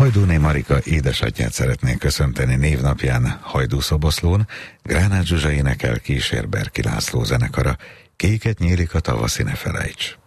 Hajdúné Marika édesanyját szeretnék köszönteni névnapján Hajdú-szoboszlón. Gránát Zsuzsa énekel, kísér Berki László zenekara. Kéket nyílik a tavaszi, ne felejts.